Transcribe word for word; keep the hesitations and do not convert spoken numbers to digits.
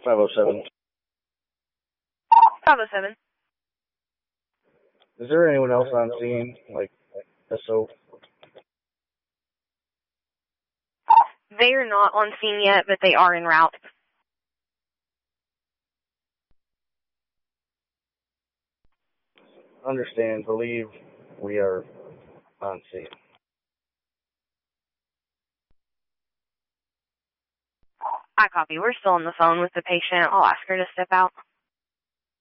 five oh seven. five oh seven. Is there anyone else on scene, like S O? They are not on scene yet, but they are en route. Understand, believe we are on scene. I copy. We're still on the phone with the patient. I'll ask her to step out.